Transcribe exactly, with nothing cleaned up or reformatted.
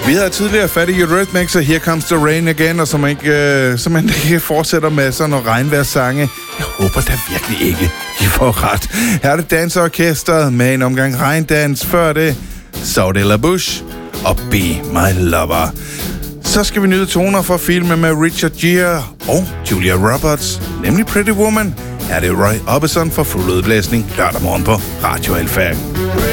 Vi havde tidligere fat i Eurythmics, og Here Comes the Rain Again, og som ikke, øh, som man ikke fortsætter med sådan nogle regnvejrssange. Jeg håber da virkelig ikke, de får ret. Her er det danseorkestret med en omgang regndans. Før det, Saudi La Bush og Be My Lover. Så skal vi nyde toner fra filmen med Richard Gere og Julia Roberts, nemlig Pretty Woman. Her er det Roy Orbison for fuld udblæsning lørdag morgen på Radio Alfa.